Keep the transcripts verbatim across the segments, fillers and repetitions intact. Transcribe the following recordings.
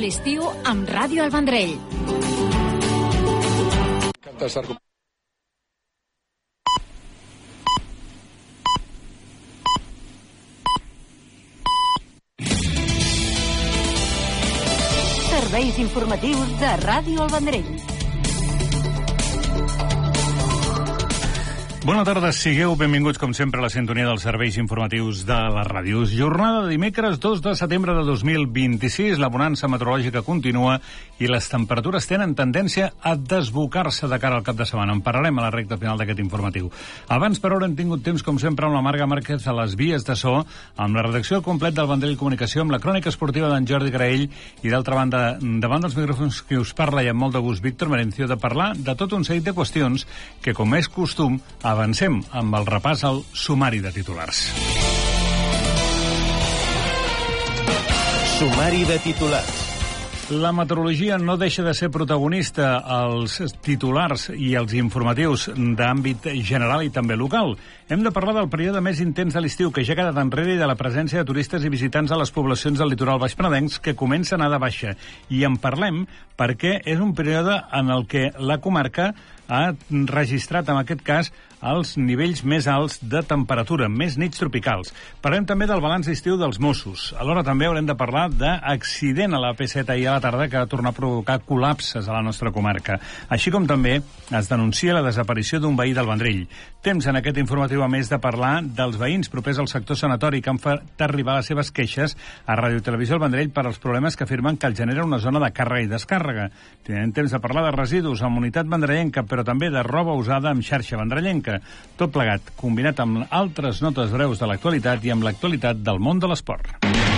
l'estiu amb Ràdio El Vendrell. Serveis informatius de Ràdio El Vendrell. Bona tarda, sigueu benvinguts com sempre a la sintonia dels serveis informatius de les ràdios. Jornada de dimecres dos de setembre de dos mil vint-i-sis, la bonança meteorològica continua i les temperatures tenen tendència a desbocar-se de cara al cap de setmana. En parlarem a la recta final d'aquest informatiu. Abans, per hora, hem tingut temps, com sempre, amb la Marga Márquez a les vies de so, amb la redacció complet del Vendrell Comunicació, amb la crònica esportiva d'en Jordi Graell i, d'altra banda, davant dels micròfons que us parla i amb molt de gust Víctor Merencio, de parlar de tot un seguit de qüestions que, com és costum, avancem amb el repàs al sumari de titulars. Sumari de titulars. La meteorologia no deixa de ser protagonista als titulars i als informatius d'àmbit general i també local. Hem de parlar del període més intens de l'estiu que ja ha quedat enrere i de la presència de turistes i visitants a les poblacions del litoral baixpenedencs que comença a anar de baixa. I en parlem perquè és un període en el que la comarca ha registrat, en aquest cas, els nivells més alts de temperatura, més nits tropicals. Parlem també del balanç d'estiu dels Mossos. Alhora també haurem de parlar d'accident a la A P set ahir a la tarda que va tornar a provocar col·lapses a la nostra comarca. Així com també es denuncia la desaparició d'un veí del Vendrell. Temps en aquest informatiu, a més, de parlar dels veïns propers al sector sanatori que han fet arribar les seves queixes a Ràdio i Televisió El Vendrell per als problemes que afirmen que el genera una zona de càrrega i descàrrega. Tenen temps de parlar de residus amb unitat vendrellenca, però també de roba usada amb xarxa vendrellenca. Tot plegat, combinat amb altres notes breus de l'actualitat i amb l'actualitat del món de l'esport.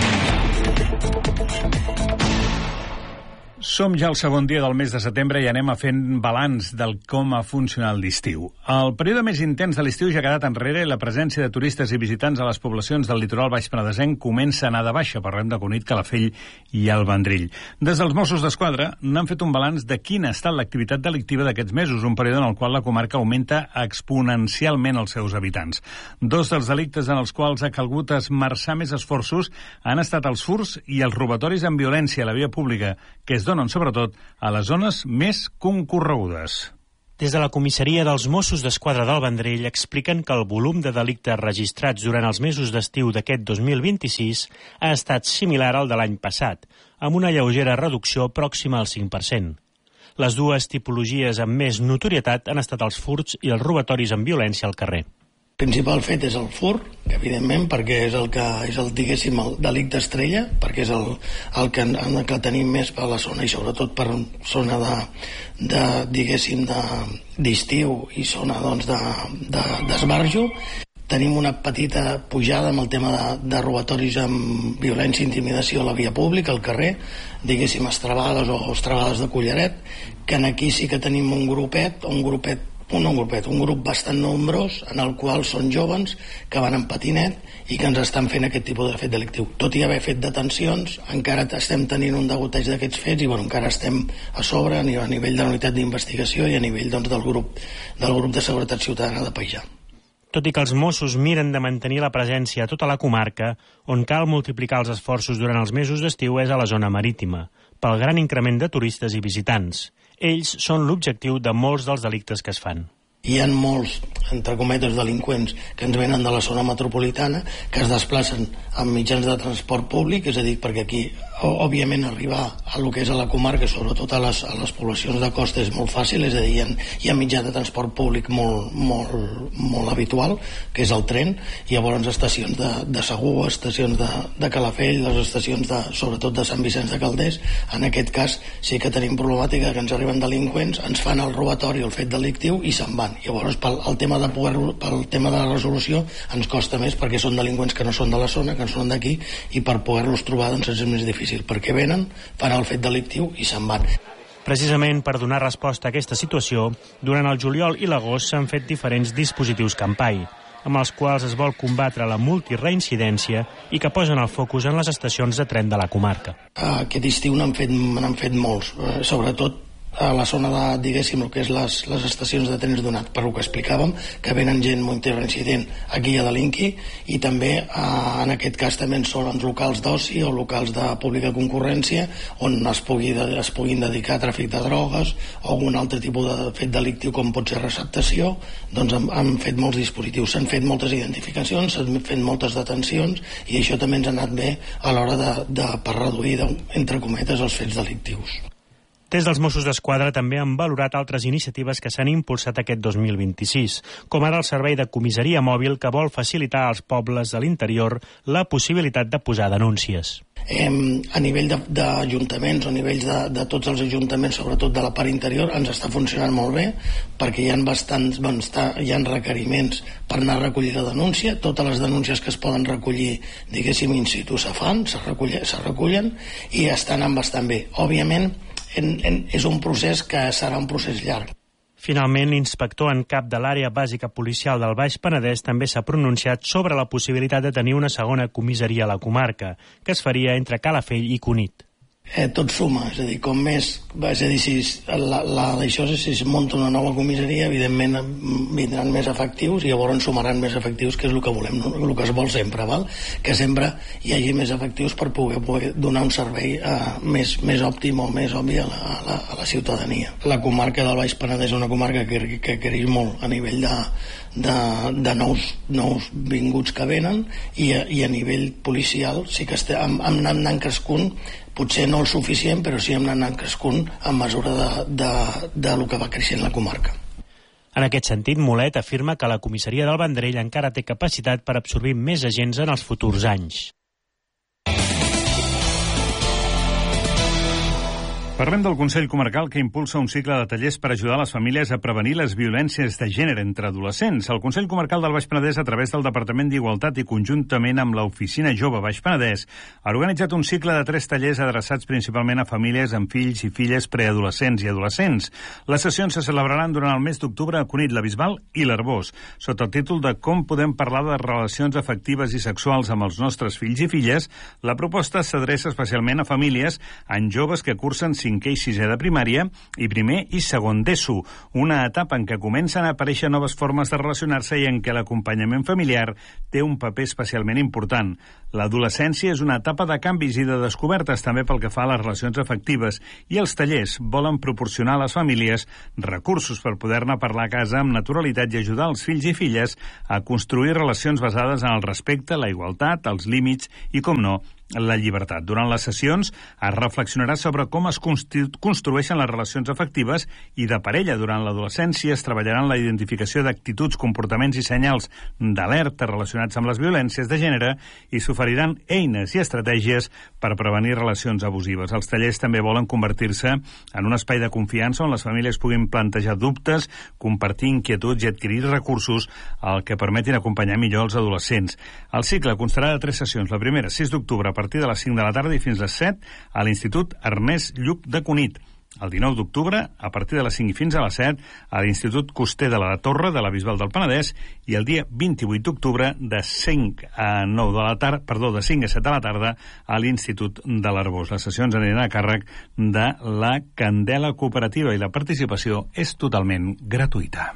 Som ja al segon dia del mes de setembre i anem a fent balanç del com ha funcionat l'estiu. El període més intens de l'estiu ja ha quedat enrere i la presència de turistes i visitants a les poblacions del litoral baixpenedesenc comença a anar de baixa. Parlem de Cunit, Calafell i el Vendrell. Des dels Mossos d'Esquadra n'han fet un balanç de quina ha estat l'activitat delictiva d'aquests mesos, un període en el qual la comarca augmenta exponencialment els seus habitants. Dos dels delictes en els quals ha calgut esmerçar més esforços han estat els furts i els robatoris amb violència a la via pública, que es donen sobretot a les zones més concorregudes. Des de la comissaria dels Mossos d'Esquadra del Vendrell expliquen que el volum de delictes registrats durant els mesos d'estiu d'aquest dos mil vint-i-sis ha estat similar al de l'any passat, amb una lleugera reducció pròxima al cinc per cent. Les dues tipologies amb més notorietat han estat els furts i els robatoris amb violència al carrer. El principal fet és el furt, evidentment, perquè és el que és el, diguéssim, el delicte estrella, perquè és el, el que, el que tenim més per la zona i sobretot per zona de, de diguéssim, d'estiu i zona, doncs, de, de, d'esbarjo. Tenim una petita pujada amb el tema de, de robatoris amb violència i intimidació a la via pública, al carrer, diguéssim, estrabades o estrabades de collaret, que aquí sí que tenim un grupet, un grupet Un, un grupet, un grup bastant nombrós en el qual són joves que van en patinet i que ens estan fent aquest tipus de fet delictiu. Tot i haver fet detencions, encara estem tenint un degoteig d'aquests fets i bueno, encara estem a sobre a nivell de la unitat d'investigació i a nivell, doncs, del grup del grup de seguretat ciutadana de Païjà. Tot i que els Mossos miren de mantenir la presència a tota la comarca, on cal multiplicar els esforços durant els mesos d'estiu és a la zona marítima, pel gran increment de turistes i visitants. Ells són l'objectiu de molts dels delictes que es fan. Hi ha molts, entre cometes, delinqüents que ens venen de la zona metropolitana, que es desplacen amb mitjans de transport públic, és a dir, perquè aquí, òbviament, arribar a lo que és a la comarca, sobretot a les, a les poblacions de costa, és molt fàcil, és a dir, hi ha, hi ha mitjà de transport públic molt, molt, molt habitual, que és el tren, i llavors estacions de, de Segur, estacions de, de Calafell, les estacions, de, sobretot de Sant Vicenç de Calders. En aquest cas sí que tenim problemàtica que ens arriben delinqüents, ens fan el robatori o el fet delictiu i se'n van. Llavors, pel el tema de poder, pel tema de la resolució ens costa més perquè són delinqüents que no són de la zona, que no són d'aquí, i per poder-los trobar doncs és més difícil, perquè venen, fan el fet delictiu i se'n van. Precisament per donar resposta a aquesta situació, durant el juliol i l'agost s'han fet diferents dispositius Campai, amb els quals es vol combatre la multireincidència i que posen el focus en les estacions de tren de la comarca. Aquest estiu n'han fet, n'han fet molts, sobretot a la zona de, diguéssim, el que és les, les estacions de trens donat, per el que explicàvem, que venen gent molt reincident aquí a delinqui, i també eh, en aquest cas també són locals d'oci o locals de pública concurrència on es, pugui, es puguin dedicar a tràfic de drogues o algun altre tipus de fet delictiu com pot ser receptació. Doncs han, han fet molts dispositius, s'han fet moltes identificacions, s'han fet moltes detencions, i això també ens ha anat bé a l'hora de, de per reduir, de, entre cometes, els fets delictius. Des dels Mossos d'Esquadra també han valorat altres iniciatives que s'han impulsat aquest dos mil vint-i-sis, com ara el servei de comissaria mòbil que vol facilitar als pobles de l'interior la possibilitat de posar denúncies. Eh, a nivell d'ajuntaments o a nivell de, de tots els ajuntaments, sobretot de la part interior, ens està funcionant molt bé, perquè hi ha bastants, doncs, hi ha requeriments per anar a recollir la denúncia. Totes les denúncies que es poden recollir, diguéssim, in situ se fan, se recullen, se recullen i estan anant bastant bé. Òbviament, en, en, és un procés que serà un procés llarg. Finalment, l'inspector en cap de l'àrea bàsica policial del Baix Penedès també s'ha pronunciat sobre la possibilitat de tenir una segona comissaria a la comarca, que es faria entre Calafell i Cunit. Eh, tot suma, és a dir, com més, és a dir, si la, la d'això, si es munta una nova comissaria, evidentment vindran més efectius i llavors sumaran més efectius, que és el que volem, no? El que es vol sempre, val? Que sempre hi hagi més efectius per poder, poder donar un servei eh, més, més òptim o més obvi a la, a, la, a la ciutadania. La comarca del Baix Penedès és una comarca que, que creix molt a nivell de, de, de nous, nous vinguts que venen, i a, i a nivell policial sí que estem, hem anat anant crescunt, potser no el suficient, però sí hem anat crescunt en mesura de, de, de lo que va creixent la comarca. En aquest sentit, Mulet afirma que la comissaria del Vendrell encara té capacitat per absorbir més agents en els futurs anys. Parlem del Consell Comarcal, que impulsa un cicle de tallers per ajudar les famílies a prevenir les violències de gènere entre adolescents. El Consell Comarcal del Baix Penedès, a través del Departament d'Igualtat i conjuntament amb l'Oficina Jove Baix Penedès, ha organitzat un cicle de tres tallers adreçats principalment a famílies amb fills i filles preadolescents i adolescents. Les sessions se celebraran durant el mes d'octubre a Cunit, la Bisbal i l'Arboç, sota el títol de Com podem parlar de relacions afectives i sexuals amb els nostres fills i filles. La proposta s'adreça especialment a famílies amb joves que cursen cinquè i sisè de primària i primer i segon d'ESO, una etapa en què comencen a aparèixer noves formes de relacionar-se i en què l'acompanyament familiar té un paper especialment important. L'adolescència és una etapa de canvis i de descobertes també pel que fa a les relacions afectives, i els tallers volen proporcionar a les famílies recursos per poder-ne parlar a casa amb naturalitat i ajudar els fills i filles a construir relacions basades en el respecte, la igualtat, els límits i, com no, la llibertat. Durant les sessions es reflexionarà sobre com es construeixen les relacions afectives i de parella durant l'adolescència. Es treballarà en la identificació d'actituds, comportaments i senyals d'alerta relacionats amb les violències de gènere i s'oferiran eines i estratègies per prevenir relacions abusives. Els tallers també volen convertir-se en un espai de confiança on les famílies puguin plantejar dubtes, compartir inquietuds i adquirir recursos el que permetin acompanyar millor els adolescents. El cicle constarà de tres sessions. La primera, sis d'octubre, a partir de les cinc de la tarda i fins a les set, a l'Institut Ernest Lluch de Cunit. El dinou d'octubre, a partir de les cinc i fins a les set, a l'Institut Coster de la Torre de la Bisbal del Penedès, i el dia vint-i-vuit d'octubre, de cinc a nou de la tarda, perdó, de cinc a set de la tarda, a l'Institut de l'Arboç. Les sessions aniran a càrrec de la Candela Cooperativa i la participació és totalment gratuïta.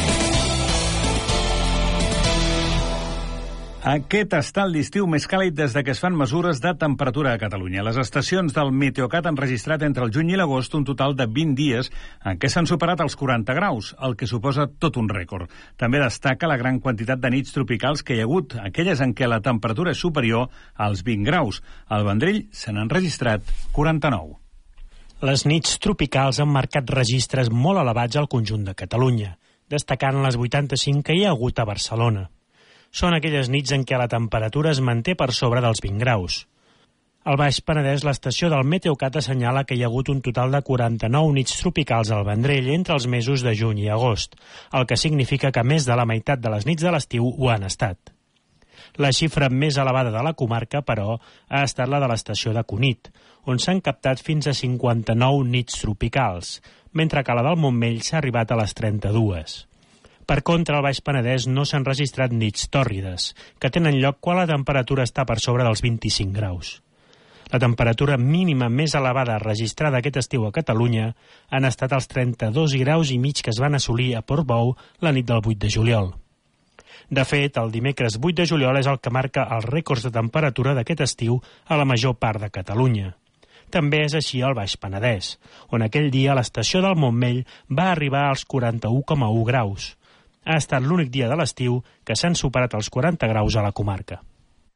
Aquest ha estat l'estiu més càlid des de que es fan mesures de temperatura a Catalunya. Les estacions del Meteocat han registrat entre el juny i l'agost un total de vint dies en què s'han superat els quaranta graus, el que suposa tot un rècord. També destaca la gran quantitat de nits tropicals que hi ha hagut, aquelles en què la temperatura és superior als vint graus. Al Vendrell se n'han registrat quaranta-nou. Les nits tropicals han marcat registres molt elevats al conjunt de Catalunya, destacant les vuitanta-cinc que hi ha hagut a Barcelona. Són aquelles nits en què la temperatura es manté per sobre dels vint graus. Al Baix Penedès, l'estació del Meteocat assenyala que hi ha hagut un total de quaranta-nou nits tropicals al Vendrell entre els mesos de juny i agost, el que significa que més de la meitat de les nits de l'estiu ho han estat. La xifra més elevada de la comarca, però, ha estat la de l'estació de Cunit, on s'han captat fins a cinquanta-nou nits tropicals, mentre que la del Montmell s'ha arribat a les trenta-dues. Per contra, al Baix Penedès no s'han registrat nits tòrrides, que tenen lloc quan la temperatura està per sobre dels vint-i-cinc graus. La temperatura mínima més elevada registrada aquest estiu a Catalunya han estat els trenta-dos graus i mig que es van assolir a Portbou la nit del vuit de juliol. De fet, el dimecres vuit de juliol és el que marca els rècords de temperatura d'aquest estiu a la major part de Catalunya. També és així al Baix Penedès, on aquell dia l'estació del Montmell va arribar als quaranta-u coma u graus. Ha estat l'únic dia de l'estiu que s'han superat els quaranta graus a la comarca.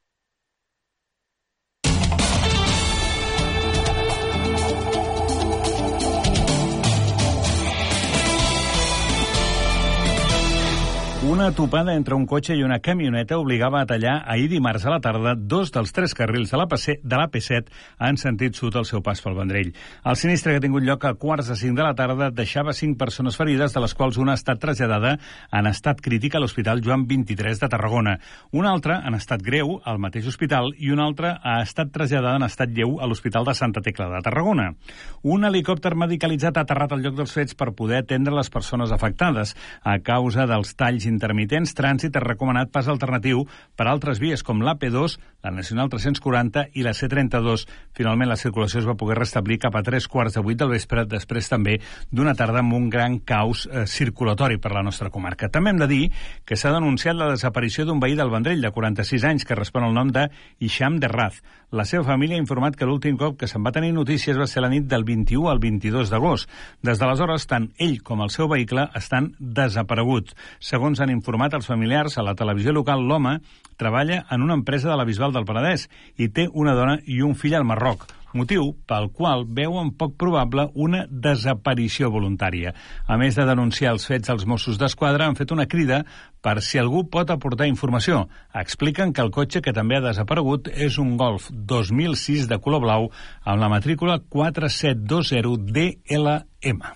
Una topada entre un cotxe i una camioneta obligava a tallar ahir dimarts a la tarda dos dels tres carrils de la P set en sentit sud al seu pas pel Vendrell. El sinistre que ha tingut lloc a quarts de cinc de la tarda deixava cinc persones ferides, de les quals una ha estat traslladada en estat crític a l'Hospital Joan vint-i-tres de Tarragona. Una altra en estat greu al mateix hospital i una altra ha estat traslladada en estat lleu a l'Hospital de Santa Tecla de Tarragona. Un helicòpter medicalitzat ha aterrat al lloc dels fets per poder atendre les persones afectades. A causa dels talls intermitents, Trànsit ha recomanat pas alternatiu per altres vies com l'A P dos, la Nacional tres-cents quaranta i la C trenta-dos. Finalment, la circulació es va poder restablir cap a tres quarts de vuit del vespre, després també d'una tarda amb un gran caos eh, circulatori per la nostra comarca. També hem de dir que s'ha denunciat la desaparició d'un veí del Vendrell de quaranta-sis anys que respon al nom de Hisham Derraz. La seva família ha informat que l'últim cop que se'n va tenir notícies va ser la nit del vint-i-u al vint-i-dos d'agost. Des d'aleshores, tant ell com el seu vehicle estan desapareguts. Segons han informat els familiars a la televisió local, l'home treballa en una empresa de la Bisbal del Penedès i té una dona i un fill al Marroc, motiu pel qual veuen poc probable una desaparició voluntària. A més de denunciar els fets, els Mossos d'Esquadra han fet una crida per si algú pot aportar informació. Expliquen que el cotxe que també ha desaparegut és un Golf dos mil sis de color blau amb la matrícula quatre set dos zero D L M.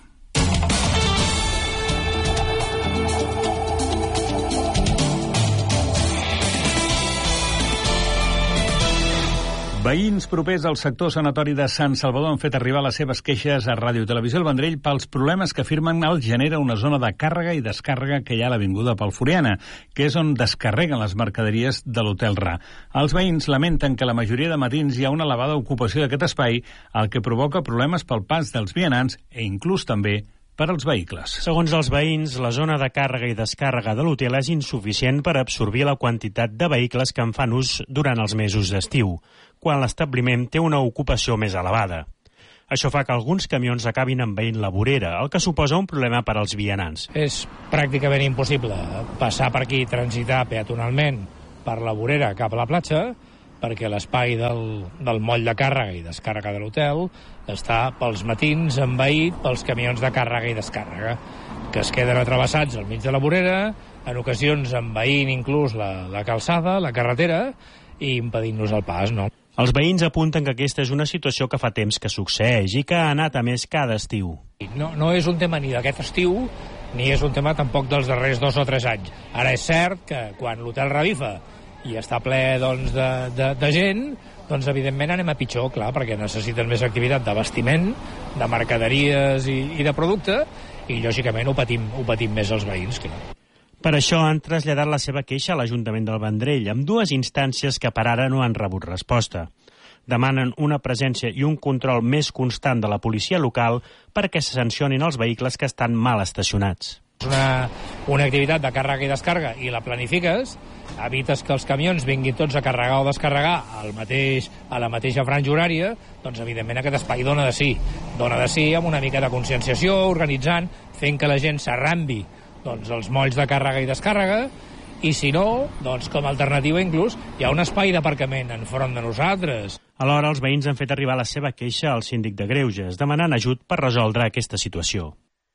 Veïns propers al sector sanatori de Sant Salvador han fet arribar les seves queixes a Ràdio Televisió El Vendrell pels problemes que afirmen el genera una zona de càrrega i descàrrega que hi ha a l'Avinguda Palforiana, que és on descarreguen les mercaderies de l'Hotel Ra. Els veïns lamenten que la majoria de matins hi ha una elevada ocupació d'aquest espai, el que provoca problemes pel pas dels vianants e inclús també per als vehicles. Segons els veïns, la zona de càrrega i descàrrega de l'hotel és insuficient per absorbir la quantitat de vehicles que en fan ús durant els mesos d'estiu, quan l'establiment té una ocupació més elevada. Això fa que alguns camions acabin envaint la vorera, el que suposa un problema per als vianants. És pràcticament impossible passar per aquí, transitar peatonalment per la vorera cap a la platja, perquè l'espai del, del moll de càrrega i descàrrega de l'hotel està pels matins envaït pels camions de càrrega i descàrrega, que es queden atrevessats al mig de la vorera, en ocasions envaint inclús la, la calçada, la carretera, i impedint-nos el pas, no? Els veïns apunten que aquesta és una situació que fa temps que succeeix i que ha anat a més cada estiu. No, no és un tema ni d'aquest estiu, ni és un tema tampoc dels darrers dos o tres anys. Ara és cert que quan l'hotel revifa i està ple doncs, de, de, de gent, doncs evidentment anem a pitjor, clar, perquè necessiten més activitat d'abastiment, de mercaderies i, i de producte, i lògicament ho patim, ho patim més els veïns, clar. Per això han traslladat la seva queixa a l'Ajuntament del Vendrell, amb dues instàncies que per ara no han rebut resposta. Demanen una presència i un control més constant de la policia local perquè se sancionin els vehicles que estan mal estacionats. Una, una activitat de càrrega i descàrrega i la planifiques, evites que els camions vinguin tots a carregar o descarregar al mateix, a la mateixa franja horària, doncs evidentment aquest espai dona de sí. Dona de sí amb una mica de conscienciació, organitzant, fent que la gent s'arrambi doncs, els molls de càrrega i descàrrega, i si no, doncs com a alternativa inclús hi ha un espai d'aparcament enfront de nosaltres. Alhora, els veïns han fet arribar la seva queixa al síndic de Greuges, demanant ajut per resoldre aquesta situació.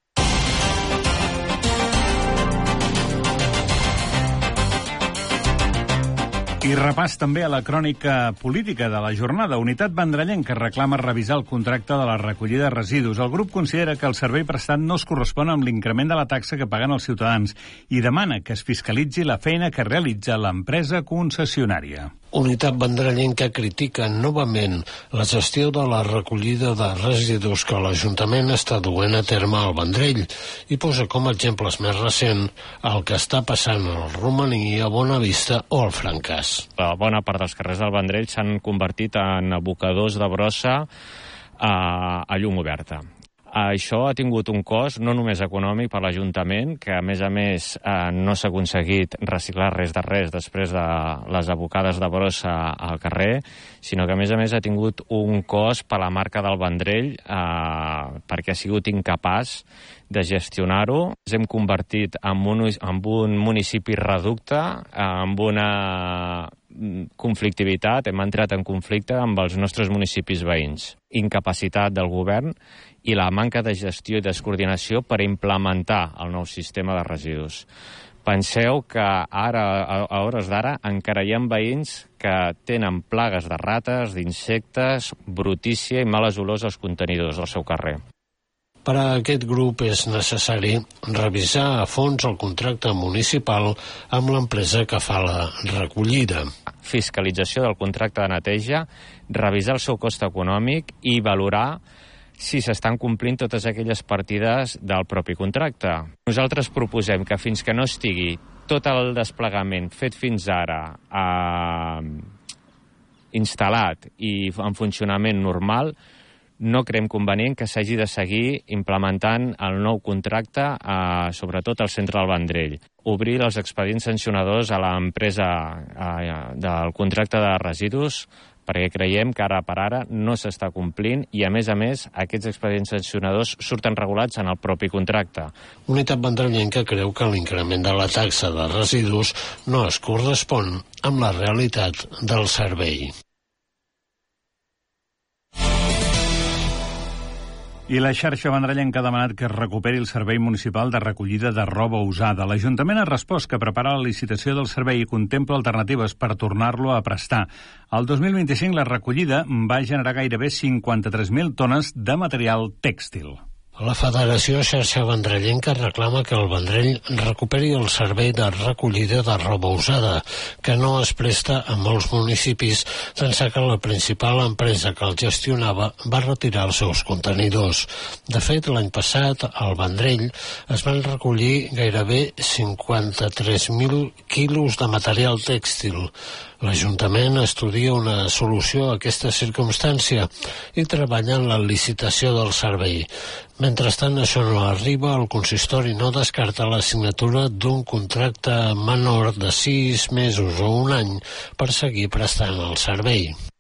I repàs també a la crònica política de la jornada. Unitat Vendrellenca reclama revisar el contracte de la recollida de residus. El grup considera que el servei prestat no es correspon amb l'increment de la taxa que paguen els ciutadans i demana que es fiscalitzi la feina que realitza l'empresa concessionària. Unitat Vendrellenca critica novament la gestió de la recollida de residus que l'Ajuntament està duent a terme al Vendrell i posa com a exemples més recent el que està passant al Romaní, a Bonavista o al Francàs. La bona part dels carrers del Vendrell s'han convertit en abocadors de brossa a, a llum oberta. Això ha tingut un cost no només econòmic per l'Ajuntament, que a més a més eh, no s'ha aconseguit reciclar res de res després de les abocades de brossa al carrer, sinó que a més a més ha tingut un cost per la marca del Vendrell eh, perquè ha sigut incapaç de gestionar-ho. Ens hem convertit en un, en un municipi reducte, amb una conflictivitat, hem entrat en conflicte amb els nostres municipis veïns. Incapacitat del govern i la manca de gestió i descoordinació per implementar el nou sistema de residus. Penseu que ara, a hores d'ara, encara hi ha veïns que tenen plagues de rates, d'insectes, brutícia i males olors als contenidors del seu carrer. Per a aquest grup és necessari revisar a fons el contracte municipal amb l'empresa que fa la recollida. Fiscalització del contracte de neteja, revisar el seu cost econòmic i valorar si s'estan complint totes aquelles partides del propi contracte. Nosaltres proposem que fins que no estigui tot el desplegament fet fins ara eh, instal·lat i en funcionament normal, no creiem convenient que s'hagi de seguir implementant el nou contracte, eh, sobretot al centre del Vendrell. Obrir els expedients sancionadors a l'empresa eh, del contracte de residus, perquè creiem que ara per ara no s'està complint i, a més a més, aquests expedients sancionadors surten regulats en el propi contracte. Unitat Vendrellenca creu que l'increment de la taxa de residus no es correspon amb la realitat del servei. I la xarxa vendrellenca ha demanat que es recuperi el servei municipal de recollida de roba usada. L'Ajuntament ha respost que prepara la licitació del servei i contempla alternatives per tornar-lo a prestar. El dos mil vint-i-cinc la recollida va generar gairebé cinquanta-tres mil tones de material tèxtil. La Federació Xarxa Vendrellenca reclama que el Vendrell recuperi el servei de recollida de roba usada, que no es presta a molts municipis, sense que la principal empresa que el gestionava va retirar els seus contenidors. De fet, l'any passat, al Vendrell, es van recollir gairebé cinquanta-tres mil quilos de material tèxtil. L'Ajuntament estudia una solució a aquesta circumstància i treballa en la licitació del servei. Mentrestant, això no arriba, el consistori no descarta la signatura d'un contracte menor de sis mesos o un any per seguir prestant el servei.